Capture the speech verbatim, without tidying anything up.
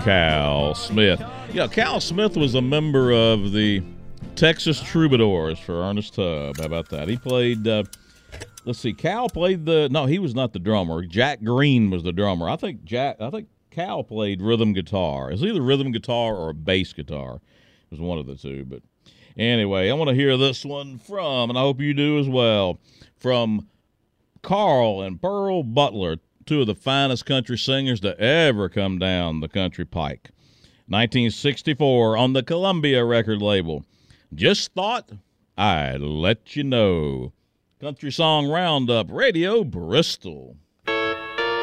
Cal Smith. You know, Cal Smith was a member of the Texas Troubadours for Ernest Tubb. How about that? He played, uh, let's see, Cal played the, no, he was not the drummer. Jack Green was the drummer. I think Jack, I think Cal played rhythm guitar. It's either rhythm guitar or bass guitar. It was one of the two. But anyway, I want to hear this one from, and I hope you do as well, from Carl and Pearl Butler, two of the finest country singers to ever come down the country pike. nineteen sixty-four on the Columbia record label. Just thought I'd let you know. Country Song Roundup, Radio Bristol.